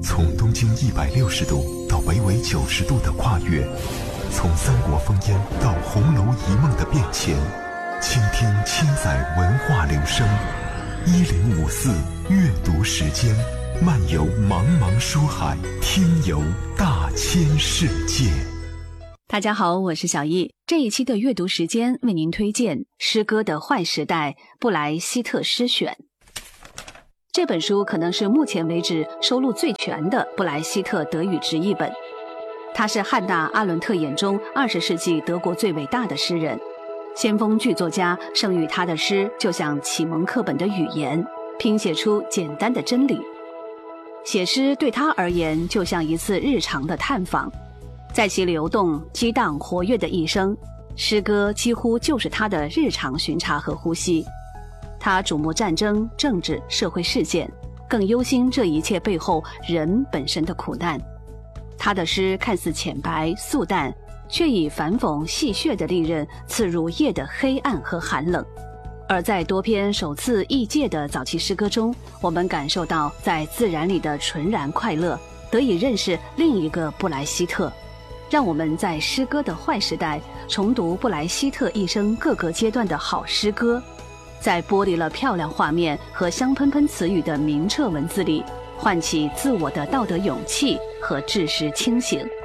从东经160度到北纬90度的跨越，从三国烽烟到红楼一梦的变迁，倾听千载文化流声。1054阅读时间，漫游茫茫书海，听游大千世界。 大家好，我是小易。这一期的阅读时间为您推荐《诗歌的坏时代》布莱希特诗选。这本书可能是目前为止收录最全的布莱希特德语直译本。他是汉娜·阿伦特眼中20世纪德国最伟大的诗人，先锋剧作家生育他的诗就像启蒙课本的语言，拼写出简单的真理。写诗对他而言就像一次日常的探访，在其流动、激荡、活跃的一生，诗歌几乎就是他的日常巡查和呼吸。他瞩目战争、政治、社会事件，更忧心这一切背后人本身的苦难。他的诗看似浅白素淡，却以反讽戏谑的利刃刺入夜的黑暗和寒冷。而在多篇首次译介的早期诗歌中，我们感受到在自然里的纯然快乐，得以认识另一个布莱希特。让我们在诗歌的坏时代重读布莱希特一生各个阶段的好诗歌，在剥离了漂亮画面和香喷喷词语的明澈文字里，唤起自我的道德勇气和知识清醒。